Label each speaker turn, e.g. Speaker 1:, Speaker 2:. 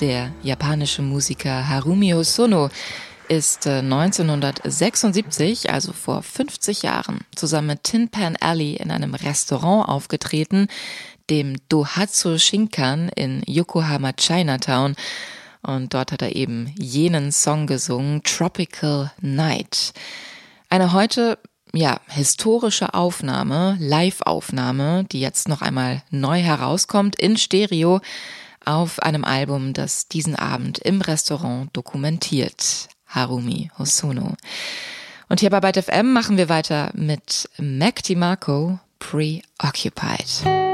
Speaker 1: Der japanische Musiker Harumi Hosono ist 1976, also vor 50 Jahren, zusammen mit Tin Pan Alley in einem Restaurant aufgetreten, dem Dohatsu Shinkan in Yokohama Chinatown. Und dort hat er eben jenen Song gesungen, Tropical Night. Eine heute, historische Aufnahme, Live-Aufnahme, die jetzt noch einmal neu herauskommt in Stereo auf einem Album, das diesen Abend im Restaurant dokumentiert. Harumi Hosono. Und hier bei Byte FM machen wir weiter mit Mac DiMarco, Preoccupied.